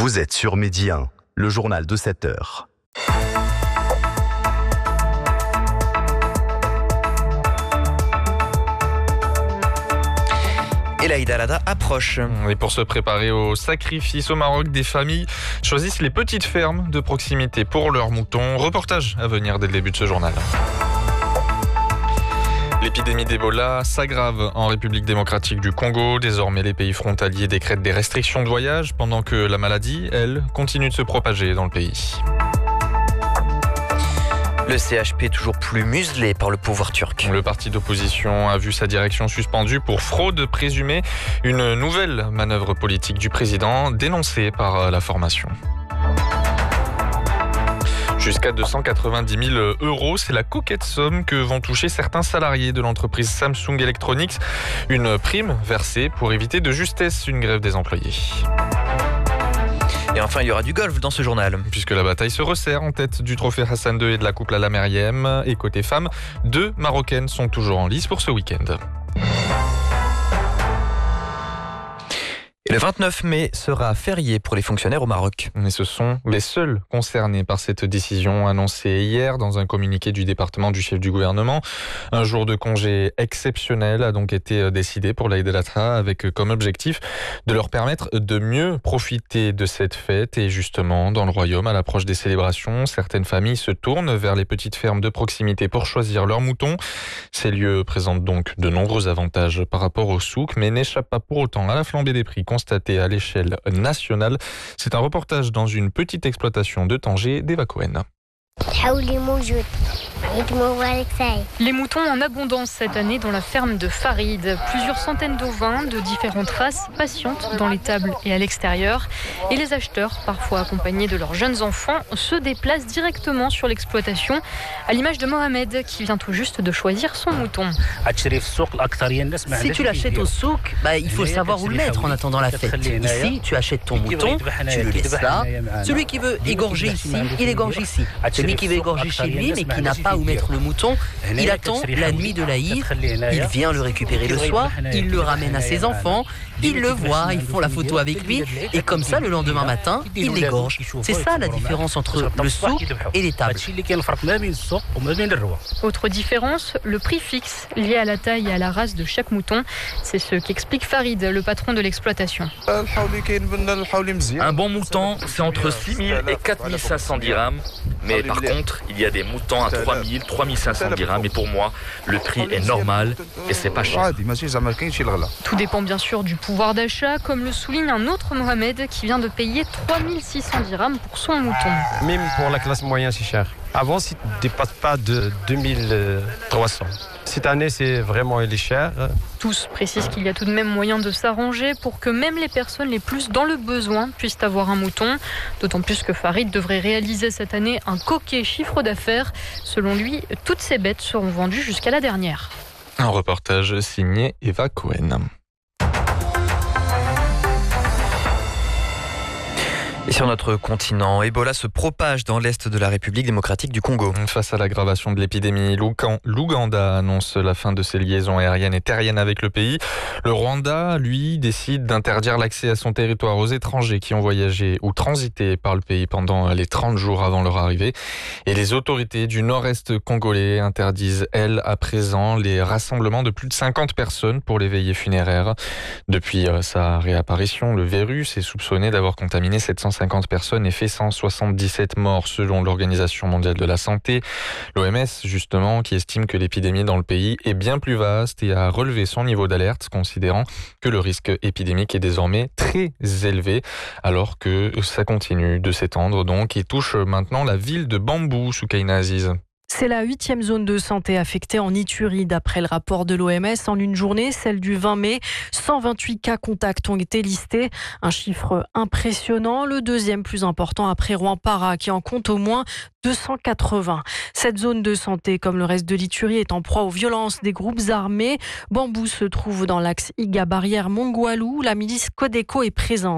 Vous êtes sur Midi 1, le journal de 7 heures. Et l'Aïd al-Adha approche. Et pour se préparer au sacrifice au Maroc, des familles choisissent les petites fermes de proximité pour leurs moutons. Reportage à venir dès le début de ce journal. L'épidémie d'Ebola s'aggrave en République démocratique du Congo. Désormais, les pays frontaliers décrètent des restrictions de voyage pendant que la maladie, elle, continue de se propager dans le pays. Le CHP toujours plus muselé par le pouvoir turc. Le parti d'opposition a vu sa direction suspendue pour fraude présumée. Une nouvelle manœuvre politique du président dénoncée par la formation. Jusqu'à 290 000 €, c'est la coquette somme que vont toucher certains salariés de l'entreprise Samsung Electronics. Une prime versée pour éviter de justesse une grève des employés. Et enfin, il y aura du golf dans ce journal. Puisque la bataille se resserre en tête du trophée Hassan II et de la coupe Lalla Meriem. Et côté femmes, 2 Marocaines sont toujours en lice pour ce week-end. Et le 29 mai sera férié pour les fonctionnaires au Maroc. Mais ce sont les seuls concernés par cette décision annoncée hier dans un communiqué du département du chef du gouvernement. Un jour de congé exceptionnel a donc été décidé pour l'Aïd al-Adha avec comme objectif de leur permettre de mieux profiter de cette fête. Et justement, dans le royaume, à l'approche des célébrations, certaines familles se tournent vers les petites fermes de proximité pour choisir leurs moutons. Ces lieux présentent donc de nombreux avantages par rapport au souk, mais n'échappent pas pour autant à la flambée des prix constaté à l'échelle nationale. C'est un reportage dans une petite exploitation de Tanger d'Eva Cohen. Les moutons en abondance cette année dans la ferme de Farid. Plusieurs centaines d'ovins de différentes races patientent dans les tables et à l'extérieur. Et les acheteurs, parfois accompagnés de leurs jeunes enfants, se déplacent directement sur l'exploitation, à l'image de Mohamed qui vient tout juste de choisir son mouton. Si tu l'achètes au souk, il faut savoir où le mettre en attendant la fête. Ici, tu achètes ton mouton, tu le laisses là. Celui qui veut égorger ici, il égorge ici. Celui qui veut égorger chez lui mais qui n'a pas où mettre le mouton, il attend la nuit de l'Aïd, il vient le récupérer le soir, il le ramène à ses enfants, ils le voient, ils font la photo avec lui et comme ça le lendemain matin, il l'égorge. C'est ça la différence entre le souk et les tables. Autre différence, le prix fixe lié à la taille et à la race de chaque mouton. C'est ce qu'explique Farid, le patron de l'exploitation. Un bon mouton, c'est entre 6 000 et 4 500 dirhams. Mais par contre, il y a des moutons à 3 000, 3 500 dirhams. Et pour moi, le prix est normal et c'est pas cher. Tout dépend bien sûr du pouvoir d'achat, comme le souligne un autre Mohamed qui vient de payer 3 600 dirhams pour son mouton. Même pour la classe moyenne, c'est cher. Avant, ça ne dépasse pas de 2300. Cette année, c'est vraiment il est cher. Tous précisent qu'il y a tout de même moyen de s'arranger pour que même les personnes les plus dans le besoin puissent avoir un mouton. D'autant plus que Farid devrait réaliser cette année un coquet chiffre d'affaires. Selon lui, toutes ces bêtes seront vendues jusqu'à la dernière. Un reportage signé Eva Cohen. Et sur notre continent, Ebola se propage dans l'est de la République démocratique du Congo. Face à l'aggravation de l'épidémie, l'Ouganda annonce la fin de ses liaisons aériennes et terriennes avec le pays. Le Rwanda, lui, décide d'interdire l'accès à son territoire aux étrangers qui ont voyagé ou transité par le pays pendant les 30 jours avant leur arrivée. Et les autorités du nord-est congolais interdisent, elles, à présent, les rassemblements de plus de 50 personnes pour les veillées funéraires. Depuis sa réapparition, le virus est soupçonné d'avoir contaminé 750 personnes et fait 177 morts selon l'Organisation mondiale de la santé. L'OMS, justement, qui estime que l'épidémie dans le pays est bien plus vaste et a relevé son niveau d'alerte, considérant que le risque épidémique est désormais très élevé, alors que ça continue de s'étendre donc et touche maintenant la ville de Bambou, Soukaina Aziz. C'est la 8e zone de santé affectée en Ituri, d'après le rapport de l'OMS. En une journée, celle du 20 mai, 128 cas contacts ont été listés. Un chiffre impressionnant, le deuxième plus important après Rwampara, qui en compte au moins 280. Cette zone de santé, comme le reste de l'Ituri, est en proie aux violences des groupes armés. Bambou se trouve dans l'axe Iga Barrière Mongwalu, où la milice Codeco est présente.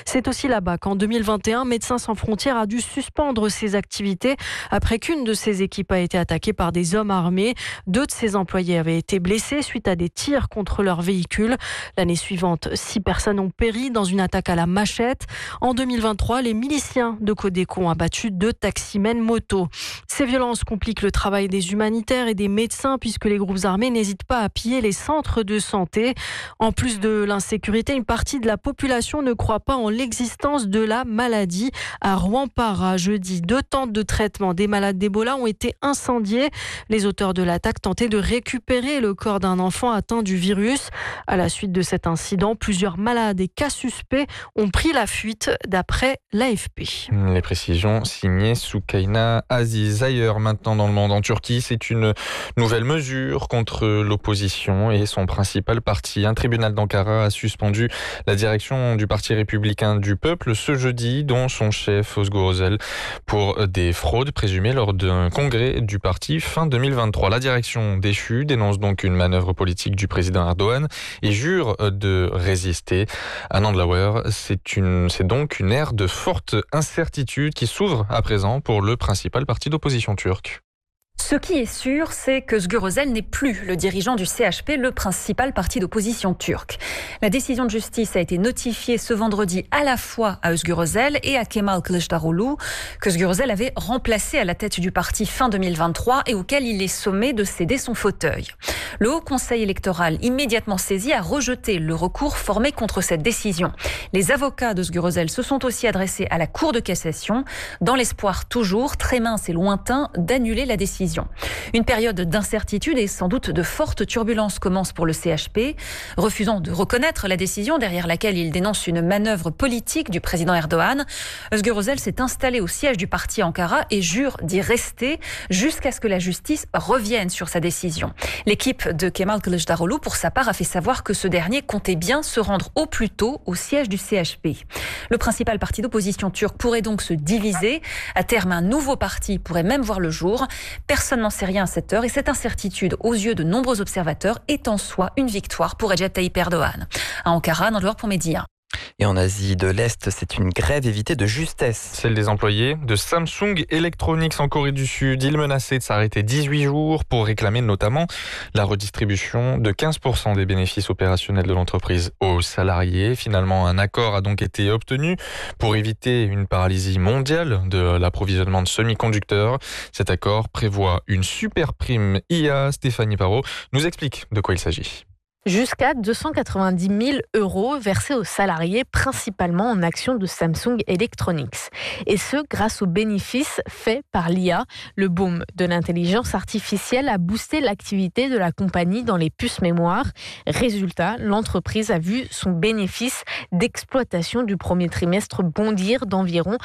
C'est aussi là-bas qu'en 2021, Médecins sans frontières a dû suspendre ses activités après qu'une de ses équipes a été attaquée par des hommes armés. 2 de ses employés avaient été blessés suite à des tirs contre leur véhicule. L'année suivante, 6 personnes ont péri dans une attaque à la machette. En 2023, les miliciens de Codeco ont abattu 2 taximens moto. Ces violences compliquent le travail des humanitaires et des médecins puisque les groupes armés n'hésitent pas à piller les centres de santé. En plus de l'insécurité, une partie de la population ne croit pas en l'existence de la maladie. À Rwampara, jeudi, 2 tentes de traitement des malades d'Ebola ont été incendiées. Les auteurs de l'attaque tentaient de récupérer le corps d'un enfant atteint du virus. À la suite de cet incident, plusieurs malades et cas suspects ont pris la fuite, d'après l'AFP. Les précisions signées Soukaina Aziz. Ailleurs, maintenant dans le monde, en Turquie, c'est une nouvelle mesure contre l'opposition et son principal parti. Un tribunal d'Ankara a suspendu la direction du Parti républicain du peuple ce jeudi, dont son chef Özgür Özel, pour des fraudes présumées lors d'un congrès du parti fin 2023. La direction déchue dénonce donc une manœuvre politique du président Erdogan et jure de résister. À Nandlauer, c'est donc une ère de forte incertitude qui s'ouvre à présent pour le principal parti d'opposition turc. Ce qui est sûr, c'est que Özgür Özel n'est plus le dirigeant du CHP, le principal parti d'opposition turc. La décision de justice a été notifiée ce vendredi à la fois à Özgür Özel et à Kemal Kılıçdaroğlu, que Özgür Özel avait remplacé à la tête du parti fin 2023 et auquel il est sommé de céder son fauteuil. Le Haut Conseil électoral, immédiatement saisi, a rejeté le recours formé contre cette décision. Les avocats d'Özgür Özel se sont aussi adressés à la Cour de cassation, dans l'espoir toujours, très mince et lointain, d'annuler la décision. Une période d'incertitude et sans doute de fortes turbulences commence pour le CHP, refusant de reconnaître la décision derrière laquelle il dénonce une manœuvre politique du président Erdogan. Özgür Özel s'est installé au siège du parti à Ankara et jure d'y rester jusqu'à ce que la justice revienne sur sa décision. L'équipe de Kemal Kılıçdaroğlu, pour sa part, a fait savoir que ce dernier comptait bien se rendre au plus tôt au siège du CHP. Le principal parti d'opposition turc pourrait donc se diviser. À terme, un nouveau parti pourrait même voir le jour. Personne n'en sait rien à cette heure et cette incertitude, aux yeux de nombreux observateurs, est en soi une victoire pour Recep Tayyip Erdogan. À Ankara, Nandlauer pour Média. Et en Asie de l'Est, c'est une grève évitée de justesse. Celle des employés de Samsung Electronics en Corée du Sud. Ils menaçaient de s'arrêter 18 jours pour réclamer notamment la redistribution de 15% des bénéfices opérationnels de l'entreprise aux salariés. Finalement, un accord a donc été obtenu pour éviter une paralysie mondiale de l'approvisionnement de semi-conducteurs. Cet accord prévoit une super prime IA. Stéphanie Parot nous explique de quoi il s'agit. Jusqu'à 290 000 € versés aux salariés, principalement en actions de Samsung Electronics. Et ce, grâce aux bénéfices faits par l'IA. Le boom de l'intelligence artificielle a boosté l'activité de la compagnie dans les puces mémoire. Résultat, l'entreprise a vu son bénéfice d'exploitation du premier trimestre bondir d'environ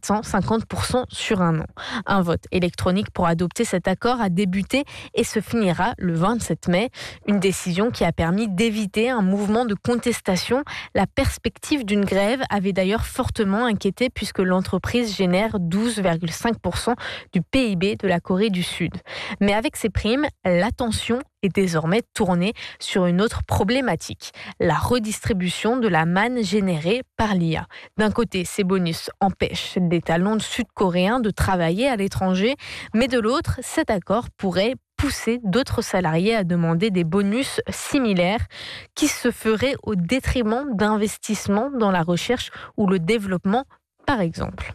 750% sur un an. Un vote électronique pour adopter cet accord a débuté et se finira le 27 mai. Une décision qui a permis d'éviter un mouvement de contestation. La perspective d'une grève avait d'ailleurs fortement inquiété puisque l'entreprise génère 12,5% du PIB de la Corée du Sud. Mais avec ces primes, l'attention est désormais tournée sur une autre problématique, la redistribution de la manne générée par l'IA. D'un côté, ces bonus empêchent des talents sud-coréens de travailler à l'étranger, mais de l'autre, cet accord pourrait pousser d'autres salariés à demander des bonus similaires qui se feraient au détriment d'investissements dans la recherche ou le développement, par exemple.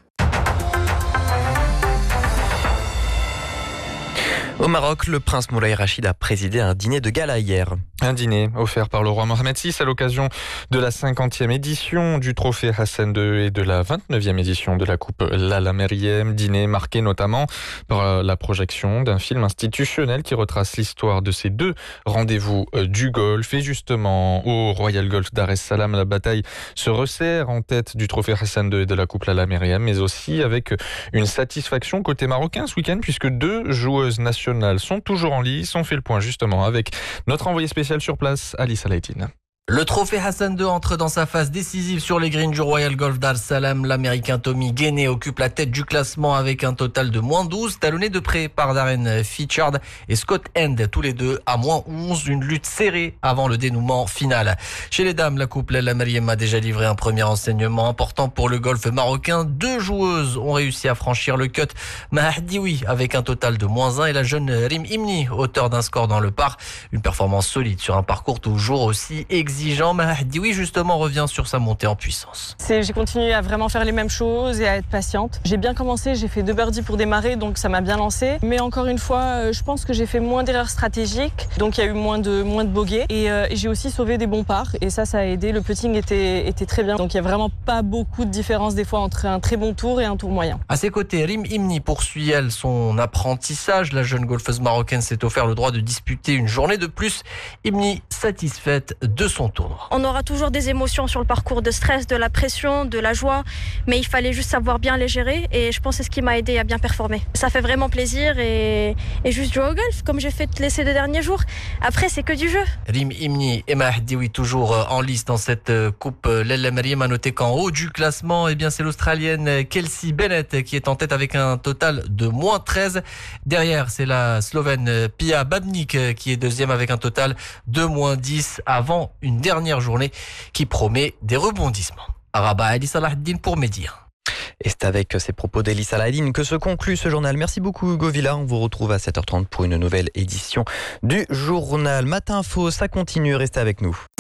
Au Maroc, le prince Moulay Rachid a présidé un dîner de gala hier. Un dîner offert par le roi Mohamed VI à l'occasion de la 50e édition du trophée Hassan II et de la 29e édition de la coupe Lala Meriem. Dîner marqué notamment par la projection d'un film institutionnel qui retrace l'histoire de ces 2 rendez-vous du Golfe. Et justement, au Royal Golf Dar es Salaam, la bataille se resserre en tête du trophée Hassan II et de la coupe Lala Meriem, mais aussi avec une satisfaction côté marocain ce week-end puisque 2 joueuses nationales sont toujours en lice. On fait le point justement avec notre envoyé spécial sur place, Alice Alaïtine. Le trophée Hassan II entre dans sa phase décisive sur les greens du Royal Golf d'Al Salam. L'Américain Tommy Guinée occupe la tête du classement avec un total de -12, talonné de près par Darren Fitchard et Scott End, tous les deux à -11. Une lutte serrée avant le dénouement final. Chez les dames, la couple El Meriem a déjà livré un premier enseignement important pour le golf marocain. 2 joueuses ont réussi à franchir le cut. Mahdiwi avec un total de -1 et la jeune Rim Imni, auteur d'un score dans le par. Une performance solide sur un parcours toujours aussi exigeant. Mahdiwi justement revient sur sa montée en puissance. J'ai continué à vraiment faire les mêmes choses et à être patiente. J'ai bien commencé, j'ai fait 2 birdies pour démarrer, donc ça m'a bien lancé. Mais encore une fois, je pense que j'ai fait moins d'erreurs stratégiques, donc il y a eu moins de bogeys. Et j'ai aussi sauvé des bons parts et ça a aidé. Le putting était très bien. Donc il n'y a vraiment pas beaucoup de différence des fois entre un très bon tour et un tour moyen. À ses côtés, Rim Imni poursuit elle son apprentissage. La jeune golfeuse marocaine s'est offert le droit de disputer une journée de plus. Imni satisfaite de son tournoi. On aura toujours des émotions sur le parcours, de stress, de la pression, de la joie, mais il fallait juste savoir bien les gérer et je pense que c'est ce qui m'a aidé à bien performer. Ça fait vraiment plaisir et juste jouer au golf comme j'ai fait les 2 derniers jours. Après, c'est que du jeu. Rim Imni et Mahdiwi toujours en lice dans cette coupe l'El Meriem. A noté qu'en haut du classement, c'est l'Australienne Kelsey Bennett qui est en tête avec un total de -13. Derrière, c'est la Slovène Pia Babnik qui est deuxième avec un total de -10 avant une dernière journée qui promet des rebondissements. Rabat Ali Salahdine pour Média. Et c'est avec ces propos d'Elie Saladine que se conclut ce journal. Merci beaucoup Hugo Villa. On vous retrouve à 7h30 pour une nouvelle édition du journal. Matin Info, ça continue. Restez avec nous.